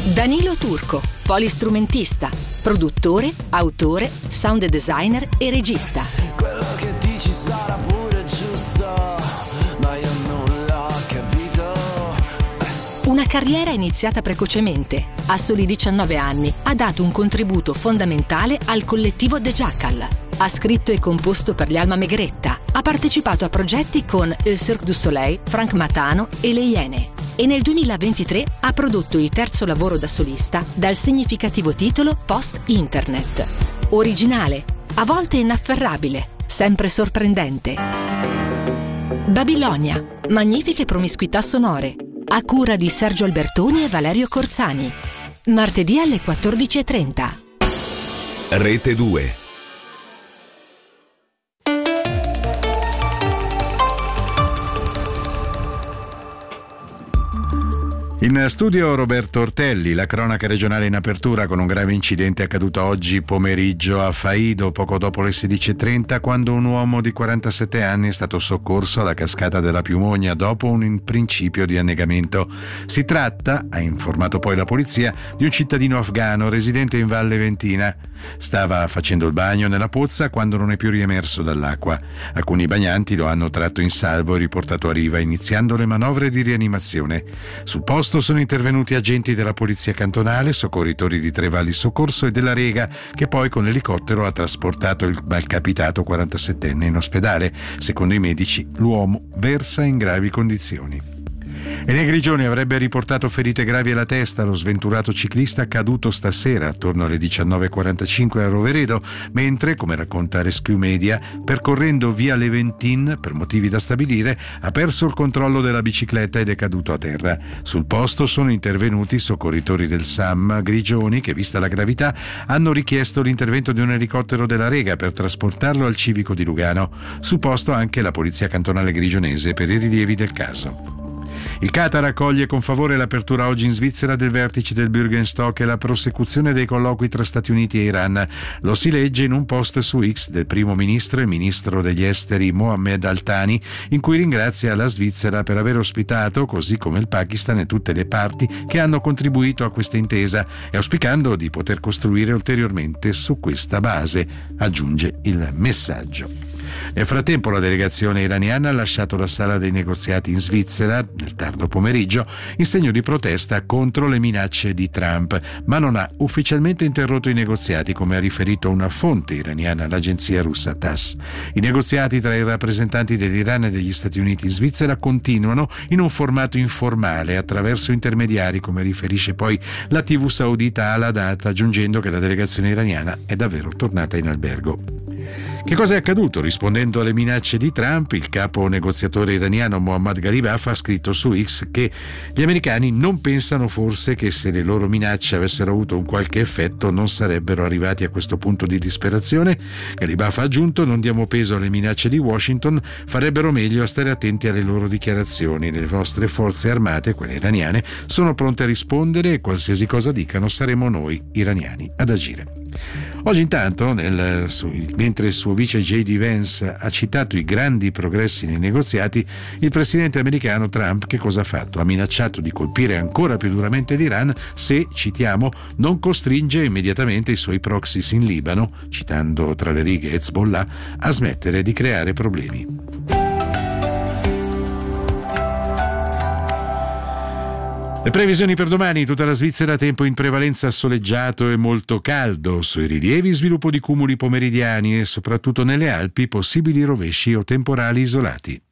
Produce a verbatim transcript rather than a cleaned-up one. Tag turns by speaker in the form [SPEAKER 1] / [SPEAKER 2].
[SPEAKER 1] Danilo Turco, polistrumentista, produttore, autore, sound designer e regista.
[SPEAKER 2] Quello che dici sarà pure giusto, ma io non l'ho capito.
[SPEAKER 1] Una carriera iniziata precocemente. A soli diciannove anni ha dato un contributo fondamentale al collettivo The Jackal. Ha scritto e composto per gli Alma Megretta. Ha partecipato a progetti con il Cirque du Soleil, Frank Matano e le Iene. E nel duemilaventitré ha prodotto il terzo lavoro da solista dal significativo titolo Post Internet. Originale, a volte inafferrabile, sempre sorprendente. Babilonia, magnifiche promiscuità sonore, a cura di Sergio Albertoni e Valerio Corzani. Martedì alle quattordici e trenta.
[SPEAKER 3] Rete due.
[SPEAKER 4] In studio Roberto Ortelli, la cronaca regionale in apertura con un grave incidente accaduto oggi pomeriggio a Faido, poco dopo le sedici e trenta, quando un uomo di quarantasette anni è stato soccorso alla cascata della Piumogna dopo un principio di annegamento. Si tratta, ha informato poi la polizia, di un cittadino afghano residente in Valle Ventina. Stava facendo il bagno nella pozza quando non è più riemerso dall'acqua. Alcuni bagnanti lo hanno tratto in salvo e riportato a riva, iniziando le manovre di rianimazione. Sul posto sono intervenuti agenti della polizia cantonale, soccorritori di Tre Valli Soccorso e della Rega, che poi con l'elicottero ha trasportato il malcapitato quarantasettenne in ospedale. Secondo i medici, l'uomo versa in gravi condizioni. E nei Grigioni avrebbe riportato ferite gravi alla testa lo sventurato ciclista caduto stasera attorno alle diciannove e quarantacinque a Roveredo, mentre, come racconta Rescue Media, percorrendo via Leventin per motivi da stabilire, ha perso il controllo della bicicletta ed è caduto a terra. Sul posto sono intervenuti i soccorritori del S A M Grigioni che, vista la gravità, hanno richiesto l'intervento di un elicottero della Rega per trasportarlo al civico di Lugano. Sul posto anche la polizia cantonale grigionese per i rilievi del caso. Il Qatar accoglie con favore l'apertura oggi in Svizzera del vertice del Bürgenstock e la prosecuzione dei colloqui tra Stati Uniti e Iran. Lo si legge in un post su X del primo ministro e ministro degli esteri Mohammed Al-Thani, in cui ringrazia la Svizzera per aver ospitato, così come il Pakistan e tutte le parti che hanno contribuito a questa intesa, e auspicando di poter costruire ulteriormente su questa base, aggiunge il messaggio. Nel frattempo la delegazione iraniana ha lasciato la sala dei negoziati in Svizzera nel tardo pomeriggio in segno di protesta contro le minacce di Trump, ma non ha ufficialmente interrotto i negoziati, come ha riferito una fonte iraniana all'agenzia russa T A S. I negoziati tra i rappresentanti dell'Iran e degli Stati Uniti in Svizzera continuano in un formato informale attraverso intermediari, come riferisce poi la tivù saudita Al-Hadat, aggiungendo che la delegazione iraniana è davvero tornata in albergo. Che cosa è accaduto? Rispondendo alle minacce di Trump, il capo negoziatore iraniano Mohammad Gharibaf ha scritto su X che gli americani non pensano forse che se le loro minacce avessero avuto un qualche effetto non sarebbero arrivati a questo punto di disperazione. Gharibaf ha aggiunto: non diamo peso alle minacce di Washington, farebbero meglio a stare attenti alle loro dichiarazioni. Le nostre forze armate, quelle iraniane, sono pronte a rispondere e qualsiasi cosa dicano saremo noi iraniani ad agire. Oggi intanto, nel, su, mentre il suo vice J D Vance ha citato i grandi progressi nei negoziati, il presidente americano Trump che cosa ha fatto? Ha minacciato di colpire ancora più duramente l'Iran se, citiamo, non costringe immediatamente i suoi proxies in Libano, citando tra le righe Hezbollah, a smettere di creare problemi. Le previsioni per domani: tutta la Svizzera tempo in prevalenza soleggiato e molto caldo, sui rilievi sviluppo di cumuli pomeridiani e soprattutto nelle Alpi possibili rovesci o temporali isolati.